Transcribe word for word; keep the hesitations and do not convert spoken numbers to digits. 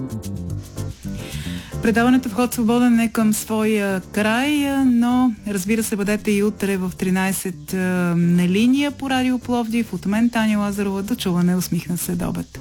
Предаването в ход свободен е към своя край, но разбира се, бъдете и утре в тринайсет на линия по Радио Пловдив. От мен Таня Лазарова. До чуване, усмихнат следобед.